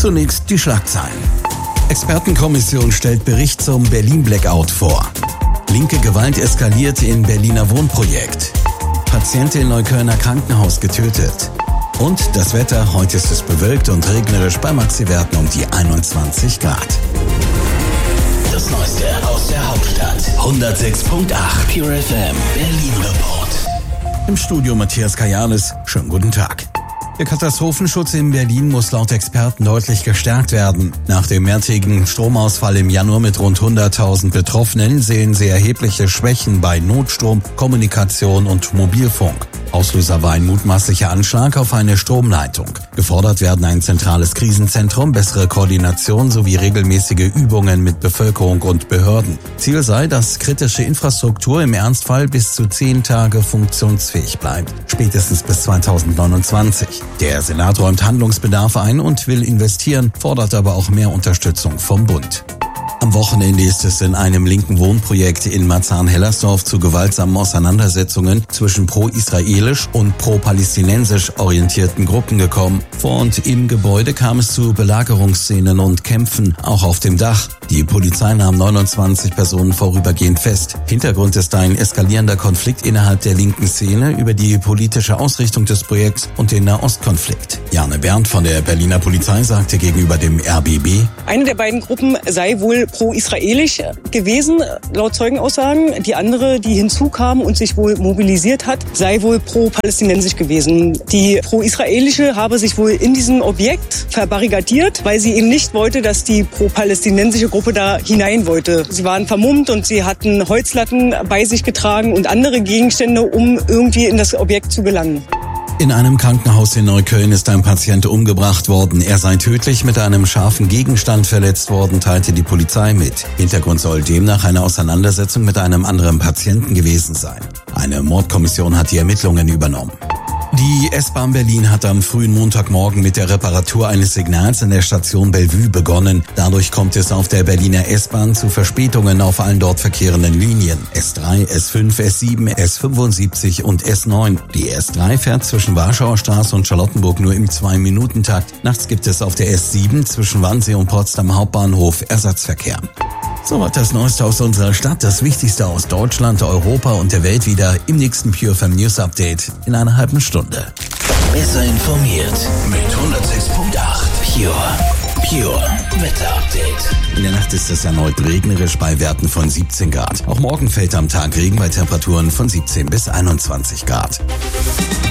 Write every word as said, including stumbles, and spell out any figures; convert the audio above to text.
Zunächst die Schlagzeilen. Expertenkommission stellt Bericht zum Berlin-Blackout vor. Linke Gewalt eskaliert in Berliner Wohnprojekt. Patientin in Neuköllner Krankenhaus getötet. Und das Wetter, heute ist es bewölkt und regnerisch bei Maxi-Werten um die einundzwanzig Grad. Das Neueste aus der Hauptstadt. hundertsechs Komma acht Pure F M Berlin Report. Im Studio Matthias Kajalis. Schönen guten Tag. Der Katastrophenschutz in Berlin muss laut Experten deutlich gestärkt werden. Nach dem mehrtägigen Stromausfall im Januar mit rund hunderttausend Betroffenen sehen sie erhebliche Schwächen bei Notstrom, Kommunikation und Mobilfunk. Auslöser war ein mutmaßlicher Anschlag auf eine Stromleitung. Gefordert werden ein zentrales Krisenzentrum, bessere Koordination sowie regelmäßige Übungen mit Bevölkerung und Behörden. Ziel sei, dass kritische Infrastruktur im Ernstfall bis zu zehn Tage funktionsfähig bleibt, spätestens bis zweitausendneunundzwanzig. Der Senat räumt Handlungsbedarf ein und will investieren, fordert aber auch mehr Unterstützung vom Bund. Am Wochenende ist es in einem linken Wohnprojekt in Marzahn-Hellersdorf zu gewaltsamen Auseinandersetzungen zwischen pro-israelisch und pro-palästinensisch orientierten Gruppen gekommen. Vor und im Gebäude kam es zu Belagerungsszenen und Kämpfen, auch auf dem Dach. Die Polizei nahm neunundzwanzig Personen vorübergehend fest. Hintergrund ist ein eskalierender Konflikt innerhalb der linken Szene über die politische Ausrichtung des Projekts und den Nahostkonflikt. Jane Berndt von der Berliner Polizei sagte gegenüber dem R B B: Eine der beiden Gruppen sei wohl pro-israelisch gewesen, laut Zeugenaussagen. Die andere, die hinzukam und sich wohl mobilisiert hat, sei wohl pro-palästinensisch gewesen. Die pro-israelische habe sich wohl in diesem Objekt verbarrikadiert, weil sie eben nicht wollte, dass die pro-palästinensische Gruppe da hinein wollte. Sie waren vermummt und sie hatten Holzlatten bei sich getragen und andere Gegenstände, um irgendwie in das Objekt zu gelangen. In einem Krankenhaus in Neukölln ist ein Patient umgebracht worden. Er sei tödlich mit einem scharfen Gegenstand verletzt worden, teilte die Polizei mit. Hintergrund soll demnach eine Auseinandersetzung mit einem anderen Patienten gewesen sein. Eine Mordkommission hat die Ermittlungen übernommen. Die S-Bahn Berlin hat am frühen Montagmorgen mit der Reparatur eines Signals in der Station Bellevue begonnen. Dadurch kommt es auf der Berliner S-Bahn zu Verspätungen auf allen dort verkehrenden Linien. S drei, S fünf, S sieben, S fünfundsiebzig und S neun. Die S drei fährt zwischen Warschauer Straße und Charlottenburg nur im zwei Minuten Takt. Nachts gibt es auf der S sieben zwischen Wannsee und Potsdam Hauptbahnhof Ersatzverkehr. Soweit das Neueste aus unserer Stadt, das Wichtigste aus Deutschland, Europa und der Welt wieder im nächsten Pure F M News Update in einer halben Stunde. Besser informiert mit hundertsechs Komma acht Pure. Pure Wetter Update. In der Nacht ist es erneut regnerisch bei Werten von siebzehn Grad. Auch morgen fällt am Tag Regen bei Temperaturen von siebzehn bis einundzwanzig Grad.